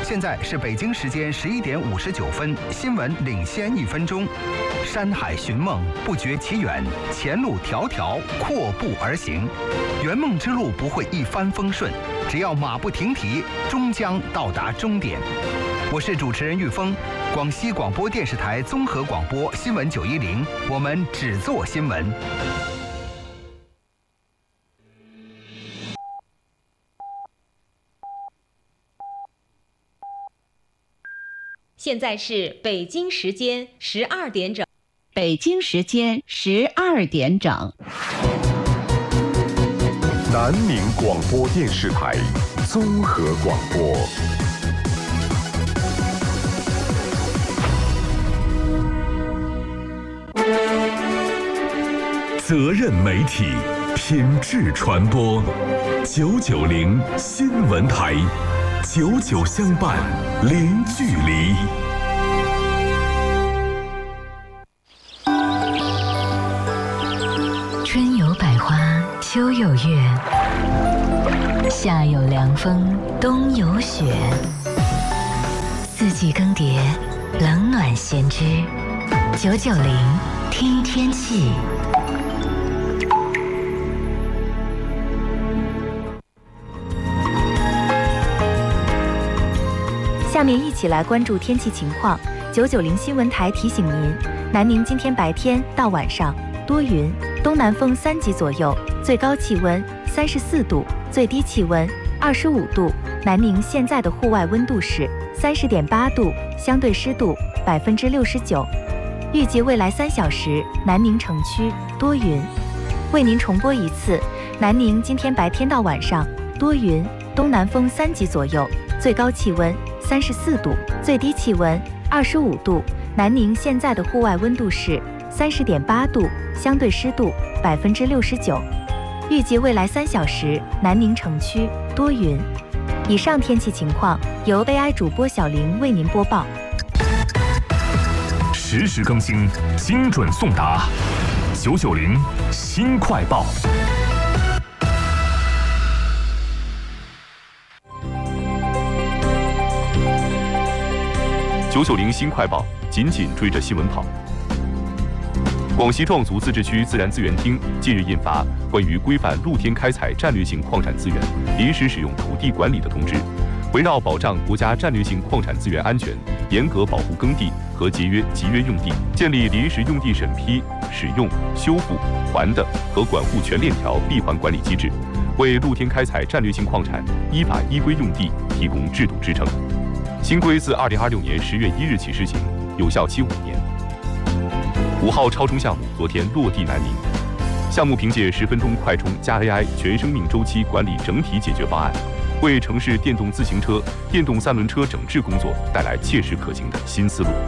现在是北京时间11点59分，新闻领先1分钟。山海寻梦，不觉其远；前路迢迢，阔步而行。圆梦之路不会一帆风顺，只要马不停蹄，终将到达终点。我是主持人玉峰，广西广播电视台综合广播新闻910，我们只做新闻。 现在是北京时间12点整。 北京时间12点整。 南宁广播电视台综合广播。责任媒体，品质传播。990新闻台，99相伴，零距离。 春有百花，秋有月，夏有凉风，冬有雪。四季更迭，冷暖先知。990听天气。 下面一起来关注天气情况。990新闻台提醒您，南宁今天白天到晚上多云，东南风3级左右，最高气温34度，最低气温25度。南宁现在的户外温度是30.8度，相对湿度69%。预计未来3小时，南宁城区多云。为您重播一次，南宁今天白天到晚上多云，东南风3级左右，最高气温34度，最低气温25度。南宁现在的户外温度是30.8度，相对湿度69%。预计未来3小时，南宁城区多云。以上天气情况由 AI 主播小玲为您播报。 实时更新，精准送达。990新快报。990新快报，紧紧追着新闻跑。广西壮族自治区自然资源厅近日印发关于规范露天开采战略性矿产资源临时使用土地管理的通知，围绕保障国家战略性矿产资源安全，严格保护耕地和节约集约用地，建立临时用地审批、使用、修复、还的和管护全链条闭环管理机制，为露天开采战略性矿产依法依规用地提供制度支撑。新规自2026年10月1日起施行，有效期5年。5号超充项目昨天落地南宁，项目凭借10分钟快充加 AI 全生命周期管理整体解决方案，为城市电动自行车、电动3轮车整治工作带来切实可行的新思路。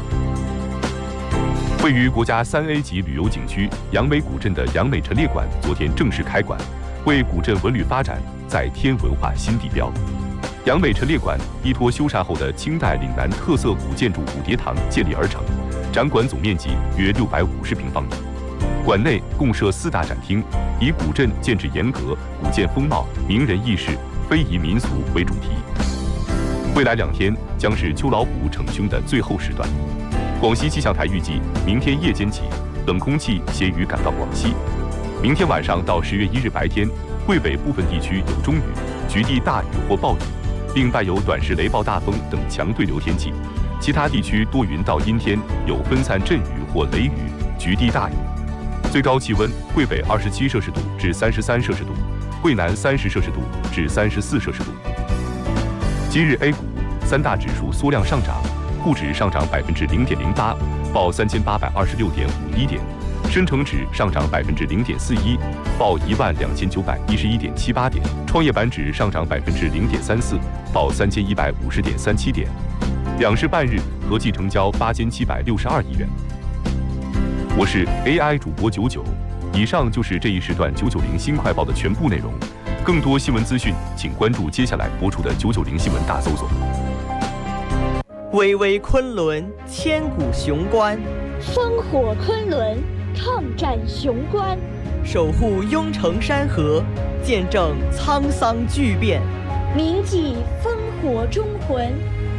位于国家3A 级旅游景区杨梅古镇的杨梅陈列馆昨天正式开馆，为古镇文旅发展再添文化新地标。杨梅陈列馆依托修缮后的清代岭南特色古建筑蝴蝶堂建立而成，展馆总面积约650平方米。馆内共设4大展厅，以古镇建制严格、古建风貌、名人轶事、非遗民俗为主题。未来2天将是秋老虎逞凶的最后时段。广西气象台预计，明天夜间起，冷空气携雨赶到广西。明天晚上到10月1日白天，桂北部分地区有中雨、局地大雨或暴雨，并伴有短时雷暴大风等强对流天气。其他地区多云到阴天，有分散阵雨或雷雨、局地大雨。最高气温，桂北27摄氏度至33摄氏度，桂南30摄氏度至34摄氏度。今日 A 股3大指数缩量上涨，沪指上涨0.08%，报3826.51点；深成指上涨0.41%，报12911.78点；创业板指上涨0.34%，报3150.37点。2市半日合计成交8762亿元。我是 AI 主播99，以上就是这一时段990新快报的全部内容。更多新闻资讯，请关注接下来播出的990新闻大搜索。 巍巍昆仑，千古雄关； 烽火昆仑，抗战雄关； 守护雍城山河，见证沧桑巨变； 铭记烽火忠魂，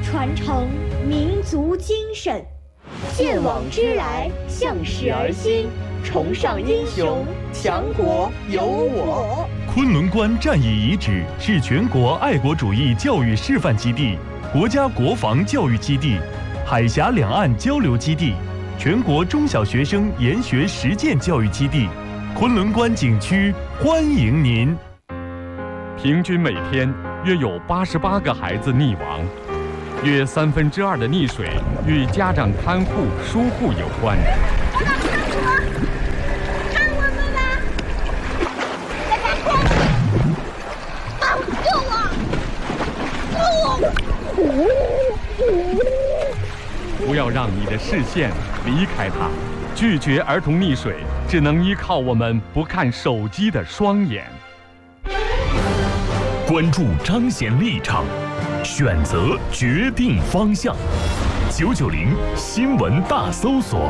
传承民族精神，见往知来，向时而新，崇尚英雄，强国有我。 昆仑关战役遗址是全国爱国主义教育示范基地、国家国防教育基地、海峡两岸交流基地、全国中小学生研学实践教育基地。昆仑关景区欢迎您。 平均每天约有88个孩子溺亡，约2/3的溺水与家长看护疏忽有关。 看我们吧！在干活！救我！ 不要让你的视线离开他，拒绝儿童溺水，只能依靠我们不看手机的双眼。 关注彰显立场，选择决定方向。990新闻大搜索。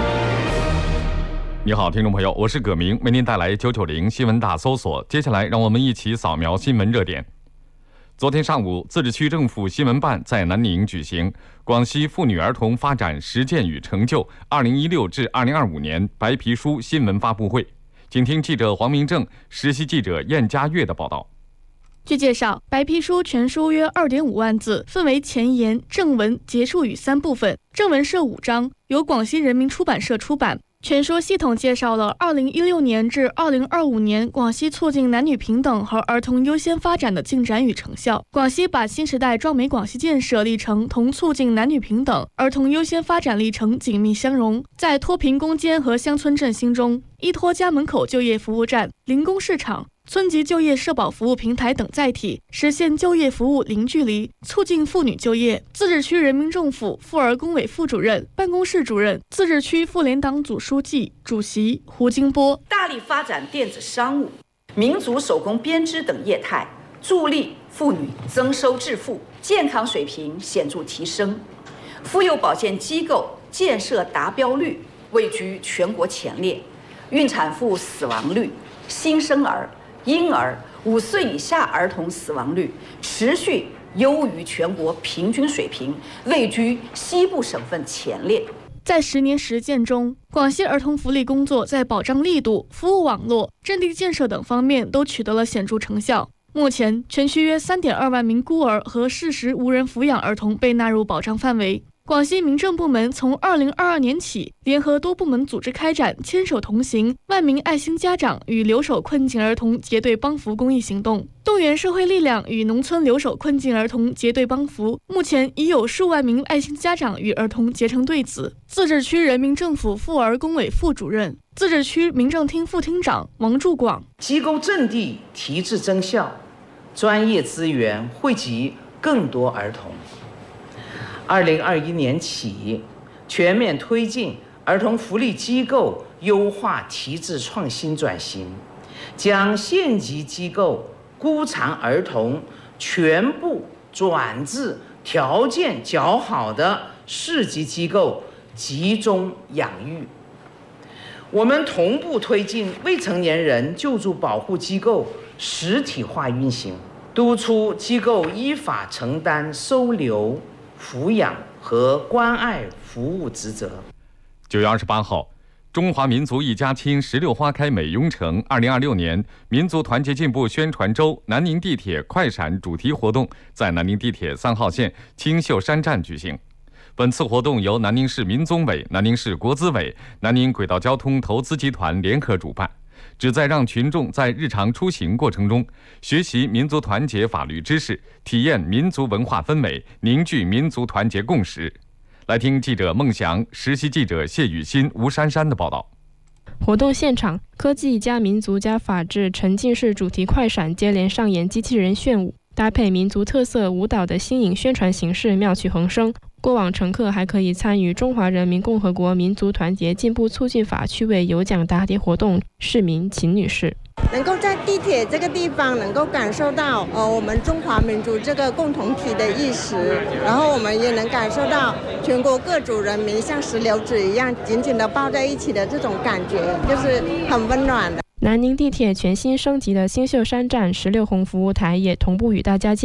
你好，听众朋友，我是葛明，为您带来990新闻大搜索。接下来，让我们一起扫描新闻热点。昨天上午，自治区政府新闻办在南宁举行广西妇女儿童发展实践与成就2016至2025年白皮书新闻发布会。请听记者黄明正、实习记者燕佳悦的报道。 据介绍，白皮书全书约2.5万字，分为前言、正文、结束语3部分。正文设5章，由广西人民出版社出版。全书系统介绍了2016年至2025年广西促进男女平等和儿童优先发展的进展与成效。广西把新时代壮美广西建设历程同促进男女平等、儿童优先发展历程紧密相融，在脱贫攻坚和乡村振兴中，依托家门口就业服务站、零工市场、村级就业社保服务平台等载体，实现就业服务零距离，促进妇女就业。自治区人民政府妇儿工委副主任、办公室主任、自治区妇联党组书记、主席胡金波大力发展电子商务、民族手工编织等业态，助力妇女增收致富，健康水平显著提升。妇幼保健机构建设达标率位居全国前列，孕产妇死亡率、新生儿、婴儿、5岁以下儿童死亡率持续优于全国平均水平，位居西部省份前列。 在10年实践中，广西儿童福利工作在保障力度、服务网络、阵地建设等方面都取得了显著成效。目前，全区约3.2万名孤儿和适时无人抚养儿童被纳入保障范围。广西民政部门从2022年起，联合多部门组织开展牵手同行、万名爱心家长与留守困境儿童结对帮扶公益行动，动员社会力量与农村留守困境儿童结对帮扶。目前已有数万名爱心家长与儿童结成对子。自治区人民政府妇儿工委副主任、自治区民政厅副厅长王柱广： 机构阵地提质增效，专业资源惠及更多儿童。2021年起，全面推进儿童福利机构优化提质创新转型，将县级机构孤残儿童全部转至条件较好的市级机构集中养育。我们同步推进未成年人救助保护机构实体化运行，督促机构依法承担收留、抚养和关爱服务职责。 9月28号，中华民族一家亲16花开美雍城2026年民族团结进步宣传周南宁地铁快闪主题活动在南宁地铁3号线青秀山站举行。本次活动由南宁市民综委、南宁市国资委、南宁轨道交通投资集团联合主办，旨在让群众在日常出行过程中学习民族团结法律知识，体验民族文化氛围，凝聚民族团结共识。来听记者孟祥、实习记者谢雨欣、吴珊珊的报道。 活动现场，科技加民族加法治沉浸式主题快闪接连上演机器人炫舞，搭配民族特色舞蹈的新颖宣传形式妙趣横生。过往乘客还可以参与中华人民共和国民族团结进步促进法趣味有奖答题活动。市民秦女士： 能够在地铁这个地方能够感受到我们中华民族这个共同体的意识，然后我们也能感受到全国各族人民像石榴籽一样紧紧的抱在一起的这种感觉，就是很温暖的。南宁地铁全新升级的新秀山站16红服务台也同步与大家见面。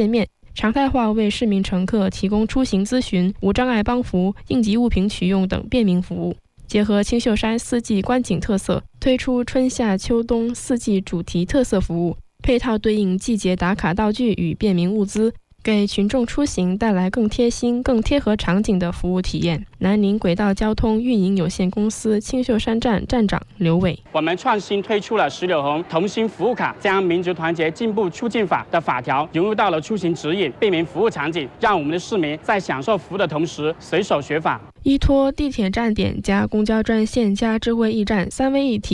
常态化为市民乘客提供出行咨询、无障碍帮扶、应急物品取用等便民服务。结合青秀山四季观景特色，推出春夏秋冬四季主题特色服务，配套对应季节打卡道具与便民物资，给群众出行带来更贴心、更贴合场景的服务体验。南宁轨道交通运营有限公司青秀山站站长刘伟： 我们创新推出了石榴红同心服务卡，将民族团结进步促进法的法条融入到了出行指引、便民服务场景，让我们的市民在享受服务的同时随手学法。 依托地铁站点加公交专线加智慧驿站3位一体。